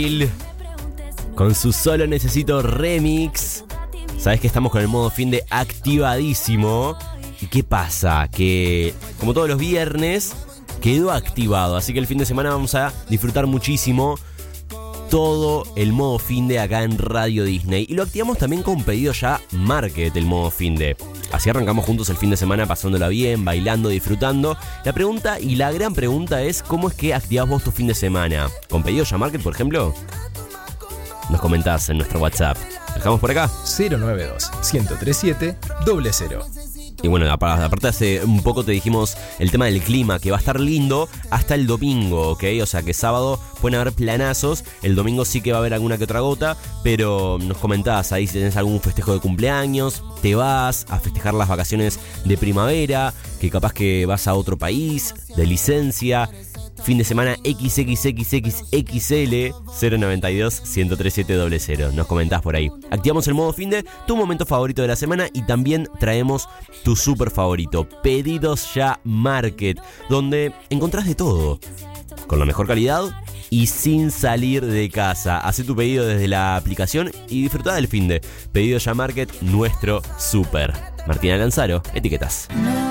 Con su Solo Necesito remix. Sabes que estamos con el modo fin de activadísimo. ¿Y qué pasa? Que como todos los viernes quedó activado, así que el fin de semana vamos a disfrutar muchísimo todo el modo fin de acá en Radio Disney. Y lo activamos también con Pedido Ya Market, el modo fin de. Así arrancamos juntos el fin de semana pasándola bien, bailando, disfrutando. La pregunta y la gran pregunta es: ¿cómo es que activás vos tu fin de semana? ¿Con Pedido Ya Market, por ejemplo? Nos comentás en nuestro WhatsApp. ¿Dejamos por acá? 092-1037-00. Y bueno, aparte hace un poco te dijimos el tema del clima, que va a estar lindo hasta el domingo, ¿ok? O sea que sábado pueden haber planazos, el domingo sí que va a haber alguna que otra gota, pero nos comentabas ahí si tenés algún festejo de cumpleaños, te vas a festejar las vacaciones de primavera, que capaz que vas a otro país, de licencia. Fin de semana XXXXL 092-1037-00. Nos comentás por ahí. Activamos el modo fin de, tu momento favorito de la semana, y también traemos tu super favorito, Pedidos Ya Market, donde encontrás de todo, con la mejor calidad y sin salir de casa. Hacé tu pedido desde la aplicación y disfrutá del fin de. Pedidos Ya Market, nuestro super. Martina Lanzaro, etiquetas.